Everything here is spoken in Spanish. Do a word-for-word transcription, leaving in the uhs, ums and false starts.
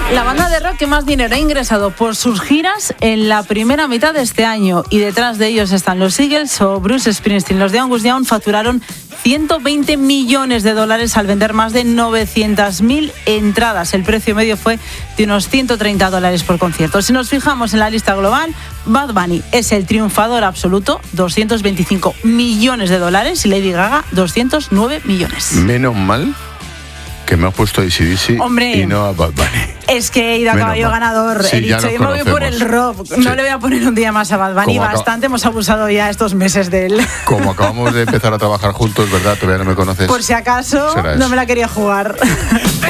La banda de rock que más dinero ha ingresado por sus giras en la primera mitad de este año, y detrás de ellos están los Eagles o Bruce Springsteen. Los de Angus Young facturaron ciento veinte millones de dólares al vender más de novecientas mil entradas. El precio medio fue de unos ciento treinta dólares por concierto. Si nos fijamos en la lista global, Bad Bunny es el triunfador absoluto, doscientos veinticinco millones de dólares, y Lady Gaga, doscientos nueve millones. Menos mal que me has puesto a A C D C y no a Bad Bunny. Es que he ido a Menos caballo mal. ganador. Sí, He dicho, yo me voy por el rock. No Sí. le voy a poner un día más a Bad Bunny. Como acá- Bastante hemos abusado ya estos meses de él. Como acabamos de empezar a trabajar juntos, ¿verdad? Todavía no me conoces. Por si acaso, Será no eso. me la quería jugar.